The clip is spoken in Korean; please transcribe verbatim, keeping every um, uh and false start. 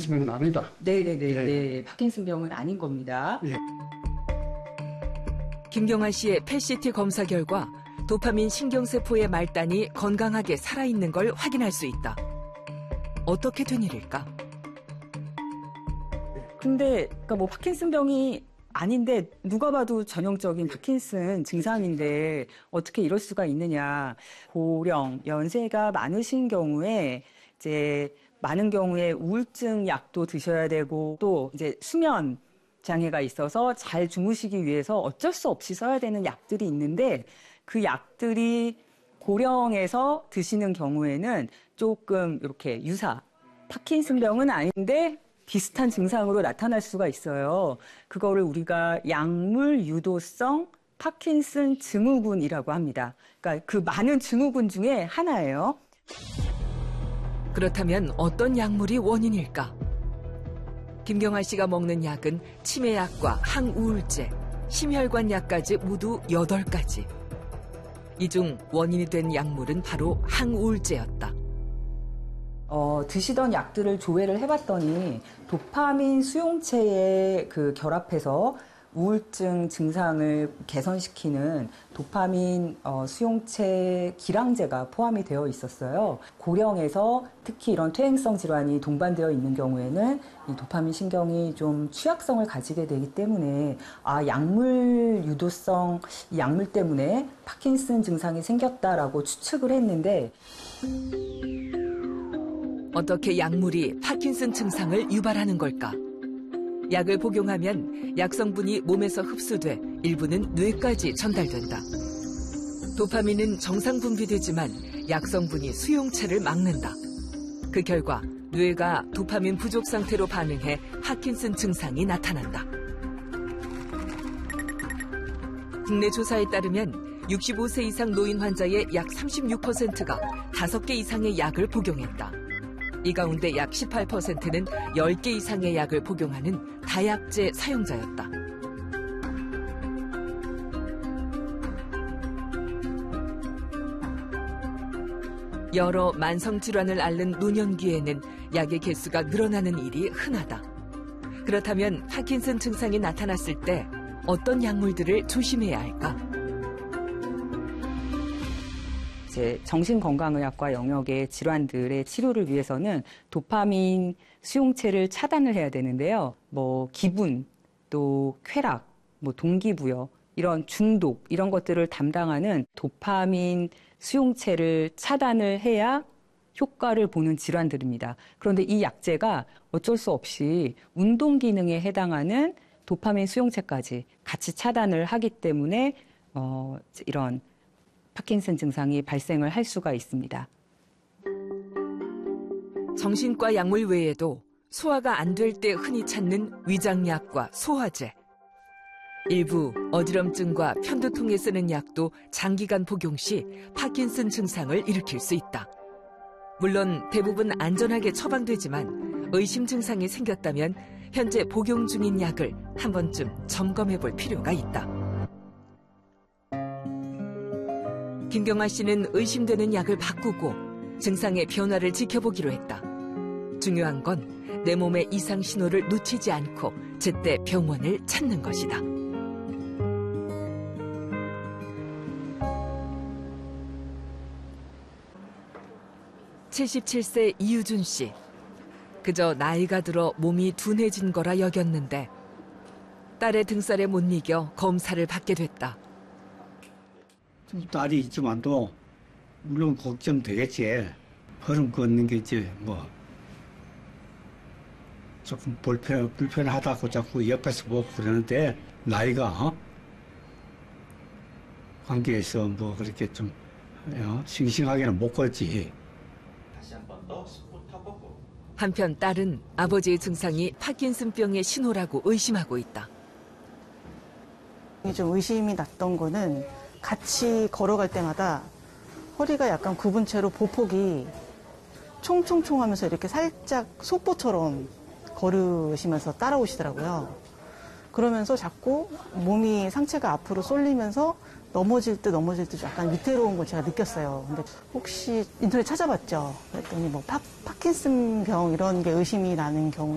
파킨슨병은 아니다. 네네네. 네. 네. 파킨슨병은 아닌 겁니다. 예. 김경아 씨의 펫시티 검사 결과 도파민 신경세포의 말단이 건강하게 살아있는 걸 확인할 수 있다. 어떻게 된 일일까? 근데 그러니까 뭐 파킨슨병이 아닌데 누가 봐도 전형적인 파킨슨 증상인데 어떻게 이럴 수가 있느냐. 고령, 연세가 많으신 경우에 이제 많은 경우에 우울증 약도 드셔야 되고 또 이제 수면 장애가 있어서 잘 주무시기 위해서 어쩔 수 없이 써야 되는 약들이 있는데 그 약들이 고령에서 드시는 경우에는 조금 이렇게 유사, 파킨슨병은 아닌데 비슷한 증상으로 나타날 수가 있어요. 그거를 우리가 약물 유도성 파킨슨 증후군이라고 합니다. 그러니까 그 많은 증후군 중에 하나예요. 그렇다면 어떤 약물이 원인일까? 김경아 씨가 먹는 약은 치매약과 항우울제, 심혈관 약까지 모두 여덟 가지. 이 중 원인이 된 약물은 바로 항우울제였다. 어, 드시던 약들을 조회를 해봤더니 도파민 수용체에 그 결합해서 우울증 증상을 개선시키는 도파민 어, 수용체 기량제가 포함이 되어 있었어요. 고령에서 특히 이런 퇴행성 질환이 동반되어 있는 경우에는 이 도파민 신경이 좀 취약성을 가지게 되기 때문에 아, 약물 유도성 이 약물 때문에 파킨슨 증상이 생겼다라고 추측을 했는데 어떻게 약물이 파킨슨 증상을 유발하는 걸까? 약을 복용하면 약 성분이 몸에서 흡수돼 일부는 뇌까지 전달된다. 도파민은 정상 분비되지만 약 성분이 수용체를 막는다. 그 결과 뇌가 도파민 부족 상태로 반응해 파킨슨 증상이 나타난다. 국내 조사에 따르면 육십오 세 이상 노인 환자의 약 삼십육 퍼센트가 다섯 개 이상의 약을 복용했다. 이 가운데 약 십팔 퍼센트는 열 개 이상의 약을 복용하는 다약제 사용자였다. 여러 만성질환을 앓는 노년기에는 약의 개수가 늘어나는 일이 흔하다. 그렇다면 파킨슨 증상이 나타났을 때 어떤 약물들을 조심해야 할까? 이제 정신건강의학과 영역의 질환들의 치료를 위해서는 도파민 수용체를 차단을 해야 되는데요. 뭐 기분, 또 쾌락, 뭐 동기부여, 이런 중독, 이런 것들을 담당하는 도파민 수용체를 차단을 해야 효과를 보는 질환들입니다. 그런데 이 약제가 어쩔 수 없이 운동 기능에 해당하는 도파민 수용체까지 같이 차단을 하기 때문에 어, 이런 파킨슨 증상이 발생을 할 수가 있습니다. 정신과 약물 외에도 소화가 안 될 때 흔히 찾는 위장약과 소화제. 일부 어지럼증과 편두통에 쓰는 약도 장기간 복용 시 파킨슨 증상을 일으킬 수 있다. 물론 대부분 안전하게 처방되지만 의심 증상이 생겼다면 현재 복용 중인 약을 한 번쯤 점검해 볼 필요가 있다. 김경아 씨는 의심되는 약을 바꾸고 증상의 변화를 지켜보기로 했다. 중요한 건 내 몸의 이상 신호를 놓치지 않고 제때 병원을 찾는 것이다. 칠십칠 세 이유준 씨. 그저 나이가 들어 몸이 둔해진 거라 여겼는데 딸의 등살에 못 이겨 검사를 받게 됐다. 딸이 있지만도 물론 걱정되겠지. 걸음 걷는 게 이제 뭐 조금 불편, 불편하다고 자꾸 옆에서 보고 그러는데 나이가 어? 관계에서 뭐 그렇게 좀 어? 싱싱하게는 못 걷지. 한편 딸은 아버지의 증상이 파킨슨병의 신호라고 의심하고 있다. 좀 의심이 났던 거는 같이 걸어갈 때마다 허리가 약간 굽은 채로 보폭이 총총총 하면서 이렇게 살짝 속보처럼 걸으시면서 따라오시더라고요. 그러면서 자꾸 몸이 상체가 앞으로 쏠리면서 넘어질 듯 넘어질 듯 약간 위태로운 걸 제가 느꼈어요. 근데 혹시 인터넷 찾아봤죠. 그랬더니 뭐 파, 파킨슨병 이런 게 의심이 나는 경우